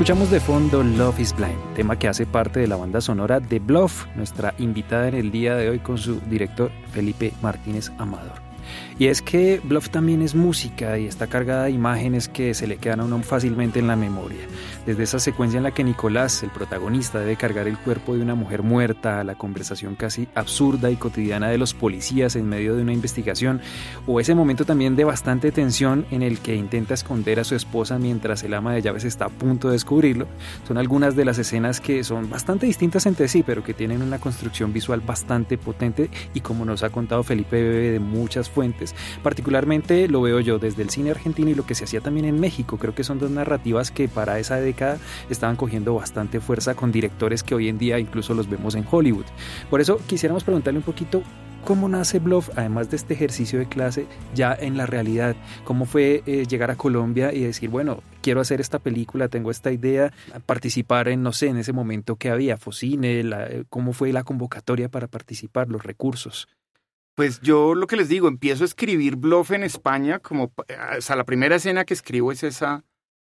Escuchamos de fondo Love is Blind, tema que hace parte de la banda sonora de Bluff, nuestra invitada en el día de hoy con su director Felipe Martínez Amador. Y es que Bluff también es música y está cargada de imágenes que se le quedan a uno fácilmente en la memoria. Desde esa secuencia en la que Nicolás, el protagonista, debe cargar el cuerpo de una mujer muerta, a la conversación casi absurda y cotidiana de los policías en medio de una investigación, o ese momento también de bastante tensión en el que intenta esconder a su esposa mientras el ama de llaves está a punto de descubrirlo, son algunas de las escenas que son bastante distintas entre sí, pero que tienen una construcción visual bastante potente y, como nos ha contado Felipe, bebe de muchas fuentes. Particularmente lo veo yo desde el cine argentino y lo que se hacía también en México. Creo que son dos narrativas que para esa década estaban cogiendo bastante fuerza con directores que hoy en día incluso los vemos en Hollywood. Por eso quisiéramos preguntarle un poquito cómo nace Bluff, además de este ejercicio de clase ya en la realidad. ¿Cómo fue llegar a Colombia y decir, bueno, quiero hacer esta película, tengo esta idea, participar en, no sé, en ese momento que había, Focine, cómo fue la convocatoria para participar, los recursos? Pues yo lo que les digo, empiezo a escribir Bluff en España, como, o sea, la primera escena que escribo es esa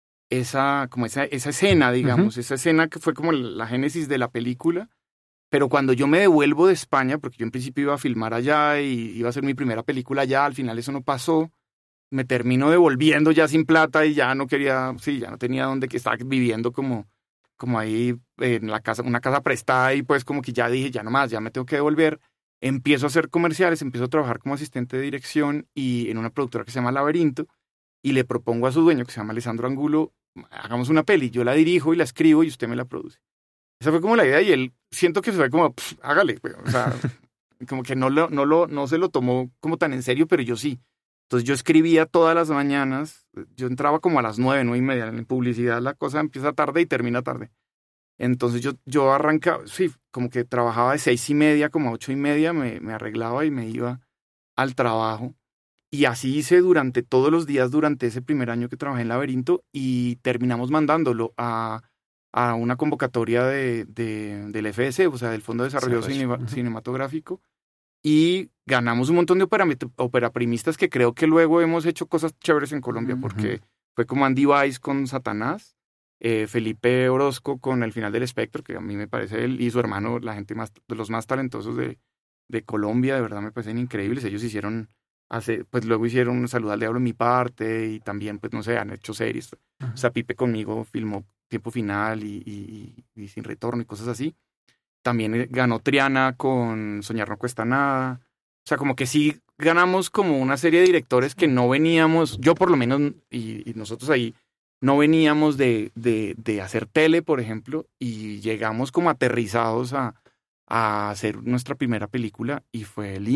escena, digamos, esa escena que fue como la génesis de la película. Pero cuando yo me devuelvo de España, porque yo en principio iba a filmar allá y iba a hacer mi primera película allá, al final eso no pasó, me termino devolviendo ya sin plata y ya no quería, ya no tenía dónde, que estaba viviendo como ahí en la casa, una casa prestada, y pues como que ya dije, ya nomás, ya me tengo que devolver. Empiezo a hacer comerciales, empiezo a trabajar como asistente de dirección y en una productora que se llama Laberinto, y le propongo a su dueño, que se llama Alessandro Angulo, hagamos una peli, yo la dirijo y la escribo y usted me la produce. Esa fue como la idea, y él, siento que fue como, hágale, o sea, como que no se lo tomó como tan en serio, pero yo sí. Entonces yo escribía todas las mañanas, yo entraba como a las 9:30, en publicidad la cosa empieza tarde y termina tarde. Entonces yo arrancaba, sí, como que trabajaba de 6:30 como a 8:30, me arreglaba y me iba al trabajo. Y así hice durante todos los días, durante ese primer año que trabajé en Laberinto, y terminamos mandándolo a una convocatoria del FDC, o sea, del Fondo de Desarrollo Cinematográfico, y ganamos un montón de operaprimistas que creo que luego hemos hecho cosas chéveres en Colombia, porque fue como Andy Weiss con Satanás, Felipe Orozco con El final del espectro, que a mí me parece él y su hermano, la gente de los más talentosos de Colombia, de verdad me parecen increíbles. Ellos hicieron, pues luego hicieron Salud al Diablo en mi parte, y también, pues no sé, han hecho series. O sea, Pipe conmigo filmó Tiempo Final y Sin Retorno y cosas así. También ganó Triana con Soñar no cuesta nada. O sea, como que sí ganamos como una serie de directores que no veníamos, yo por lo menos, y nosotros ahí, no veníamos de hacer tele, por ejemplo, y llegamos como aterrizados a hacer nuestra primera película, y fue lindo.